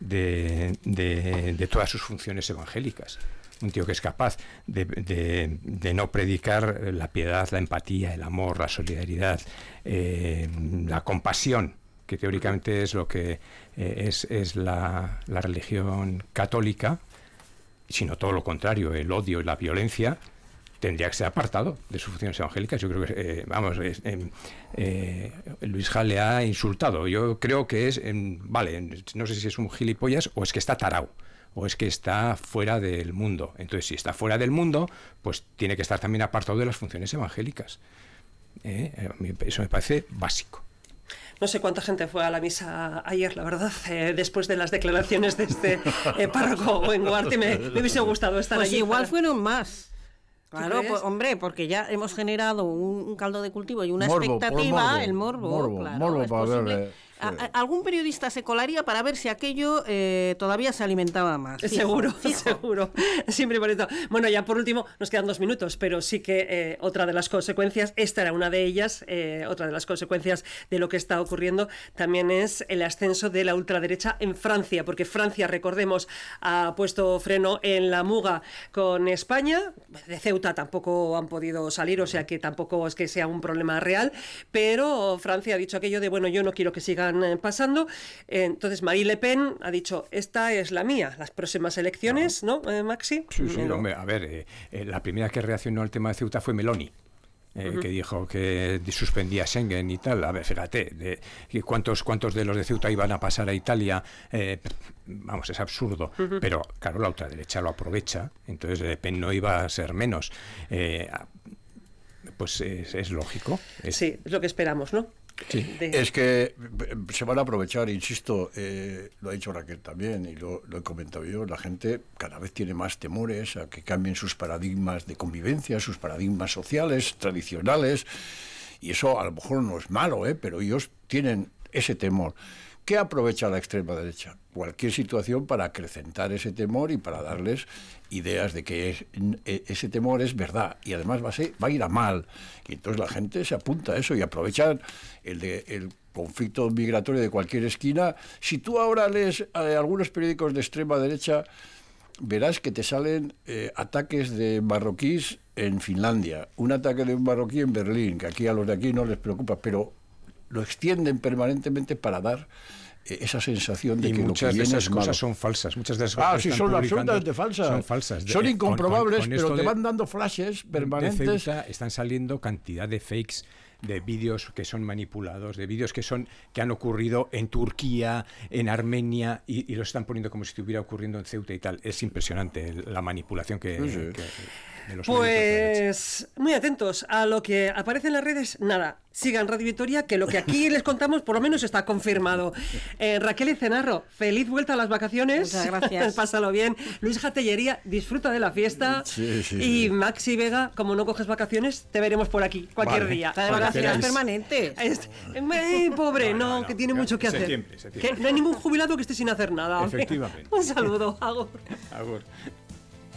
de todas sus funciones evangélicas. Un tío que es capaz de no predicar la piedad, la empatía, el amor, la solidaridad, la compasión, que teóricamente es lo que es la religión católica, sino todo lo contrario, el odio y la violencia, tendría que ser apartado de sus funciones evangélicas. Yo creo que, Luis J. le ha insultado. Yo creo que no sé si es un gilipollas o es que está tarao, o es que está fuera del mundo. Entonces, si está fuera del mundo, pues tiene que estar también apartado de las funciones evangélicas. Eso me parece básico. No sé cuánta gente fue a la misa ayer, la verdad, después de las declaraciones de este párroco Wenguarte, me hubiese gustado estar pues allí. Igual fueron más. Claro, pues, hombre, porque ya hemos generado un caldo de cultivo y una expectativa, el morbo, claro, es posible. Sí. Algún periodista se colaría para ver si aquello todavía se alimentaba más. Seguro. Siempre bonito. Bueno, ya por último, nos quedan 2 minutos, pero sí que otra de las consecuencias, esta era una de ellas, otra de las consecuencias de lo que está ocurriendo también es el ascenso de la ultraderecha en Francia, porque Francia, recordemos, ha puesto freno en la muga con España. De Ceuta tampoco han podido salir, o sea que tampoco es que sea un problema real, pero Francia ha dicho aquello de, bueno, yo no quiero que sigan pasando. Entonces Marine Le Pen ha dicho, esta es la mía, las próximas elecciones, ¿no, Maxi? Sí, hombre, a ver, la primera que reaccionó al tema de Ceuta fue Meloni. Que dijo que suspendía Schengen y tal. A ver, fíjate, ¿cuántos de los de Ceuta iban a pasar a Italia? Es absurdo. Pero, claro, la ultraderecha lo aprovecha, entonces Le Pen no iba a ser menos. Pues es lógico. Sí, es lo que esperamos, ¿no? Sí. Es que se van a aprovechar, insisto, lo ha dicho Raquel también y lo he comentado yo, la gente cada vez tiene más temores a que cambien sus paradigmas de convivencia, sus paradigmas sociales, tradicionales, y eso a lo mejor no es malo, pero ellos tienen ese temor. ¿Qué aprovecha la extrema derecha? Cualquier situación para acrecentar ese temor y para darles ideas de que ese temor es verdad y además va a ir a mal. Y entonces la gente se apunta a eso y aprovechan el conflicto migratorio de cualquier esquina. Si tú ahora lees algunos periódicos de extrema derecha, verás que te salen ataques de marroquíes en Finlandia, un ataque de un marroquí en Berlín, que aquí a los de aquí no les preocupa, pero lo extienden permanentemente para dar esa sensación de que lo que viene es malo. Muchas de esas cosas son falsas. Muchas de esas cosas sí, son absolutamente falsas. Son falsas. Son incomprobables, pero te van dando flashes permanentes. De Ceuta están saliendo cantidad de fakes, de vídeos que son manipulados, de vídeos que han ocurrido en Turquía, en Armenia, y los están poniendo como si estuviera ocurriendo en Ceuta y tal. Es impresionante la manipulación que de los pues muy atentos a lo que aparece en las redes. Nada, sigan Radio Vitoria, que lo que aquí les contamos por lo menos está confirmado. Raquel Ecenarro, feliz vuelta a las vacaciones. Muchas gracias. Pásalo bien. Luis Jatellería, disfruta de la fiesta. Y Maxi Vega, como no coges vacaciones, te veremos por aquí cualquier día. Está de vacaciones permanentes. Pobre, no, que tiene mucho que hacer. Septiembre. Que no hay ningún jubilado que esté sin hacer nada. Efectivamente. Un saludo, Agur. Agur.